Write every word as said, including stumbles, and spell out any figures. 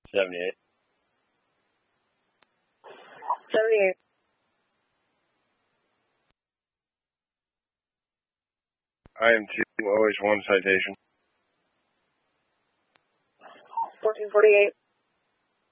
seventy-eight. seventy-eight. I am two, always one citation. fourteen forty-eight.